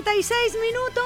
minutos.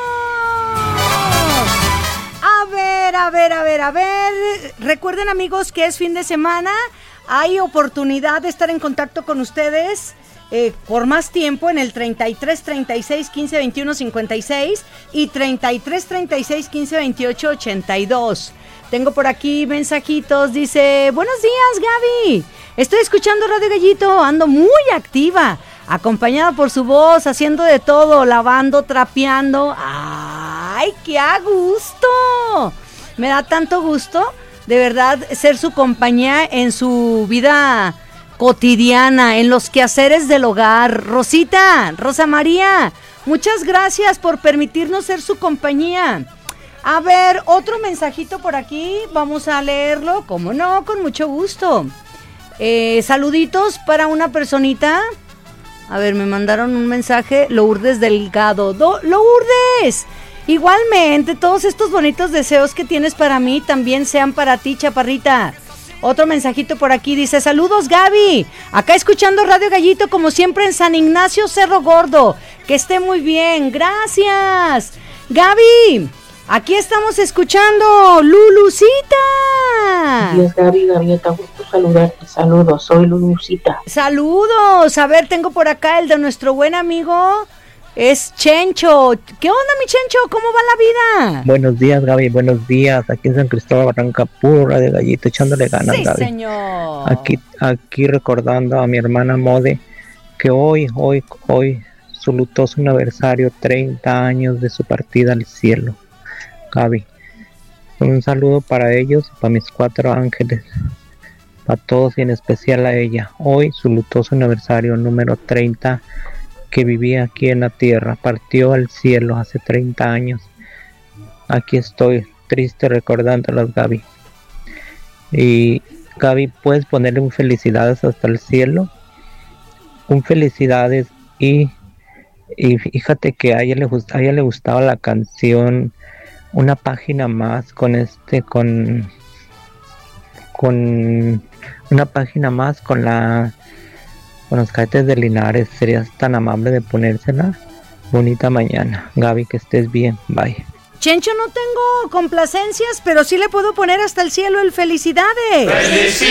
A ver. Recuerden, amigos, que es fin de semana. Hay oportunidad de estar en contacto con ustedes por más tiempo en el 33 36 15 21 56 y 33 36 15 28 82. Tengo por aquí mensajitos. Dice: buenos días, Gaby. Estoy escuchando Radio Gallito, ando muy activa, acompañada por su voz, haciendo de todo, lavando, trapeando. ¡Ay, qué a gusto! Me da tanto gusto, de verdad, ser su compañía en su vida cotidiana, en los quehaceres del hogar. Rosa María, muchas gracias por permitirnos ser su compañía. A ver, otro mensajito por aquí, vamos a leerlo, cómo no, con mucho gusto. Saluditos para una personita. A ver, me mandaron un mensaje, Lourdes Delgado. ¡Lourdes! Igualmente, todos estos bonitos deseos que tienes para mí también sean para ti, chaparrita. Otro mensajito por aquí, dice: saludos, Gaby. Acá escuchando Radio Gallito, como siempre, en San Ignacio Cerro Gordo. Que esté muy bien, gracias. Gaby, aquí estamos escuchando Lulucita. Dios, Gaby, Gaviota, gusto saludarte. Saludos, soy Lulucita. Saludos. A ver, tengo por acá el de nuestro buen amigo, es Chencho. ¿Qué onda, mi Chencho? ¿Cómo va la vida? Buenos días, Gaby, buenos días. Aquí en San Cristóbal, Barranca, puro Radio Gallito, echándole ganas, sí, Gaby. Señor. Aquí recordando a mi hermana Mode, que hoy su lutoso aniversario, 30 años de su partida al cielo. Gaby, un saludo para ellos y para mis 4 ángeles, para todos y en especial a ella. Hoy su lutoso aniversario número 30, que vivía aquí en la tierra, partió al cielo hace 30 años. Aquí estoy, triste recordándolas, Gaby. Y Gaby, ¿puedes ponerle un felicidades hasta el cielo? Un felicidades y fíjate que a ella le gustaba la canción Una página más, con una página más con los cadetes de Linares. ¿Serías tan amable de ponérsela? Bonita mañana, Gaby, que estés bien, bye. Chencho, no tengo complacencias, pero sí le puedo poner hasta el cielo el felicidades.